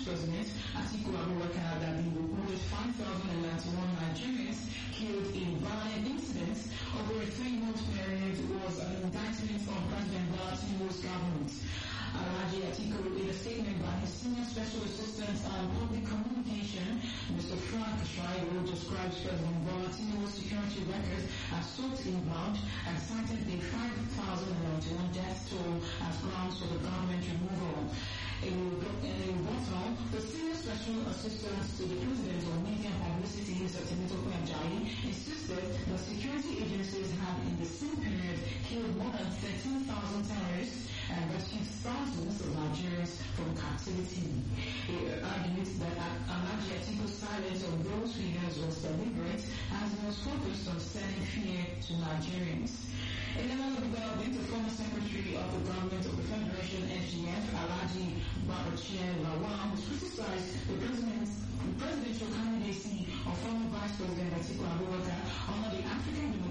President Atiku Abubakar that he reported 5,091 Nigerians killed in violent incidents over a 3-month period was an indictment on President Bola Tinubu's government. Alhaji Atiku, in a statement by his senior special assistant on public communication, Mr. Frank Shaibu, describes President Bola Tinubu's security record as totally inbound and cited the 5,091 death toll as grounds for the government removal. In a bottle, the senior special assistant to the president on media and publicity, Mr. Temitope Ajayi, insisted that security agencies had in the same period killed more than 13,000 terrorists and rescued thousands of Nigerians from captivity. He argued that Alhaji Atiku's silence on those figures was deliberate as he was focused on sending fear to Nigerians. In another development, the former Secretary of the Government of the Federation, FGF, Alhaji Babachir Lawal, has criticized the presidential candidacy of former Vice President Atiku Abubakar under the African